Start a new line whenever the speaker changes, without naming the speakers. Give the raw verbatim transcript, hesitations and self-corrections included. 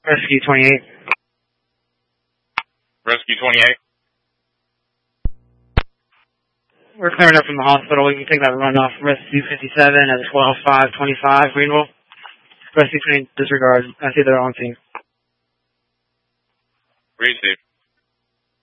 Rescue twenty-eight.
Rescue twenty-eight.
We're clearing up from the hospital. We can take that runoff from Rescue fifty-seven at twelve five twenty-five, Greenville. Rescue twenty-eight, disregard. I see they're on scene.
Received.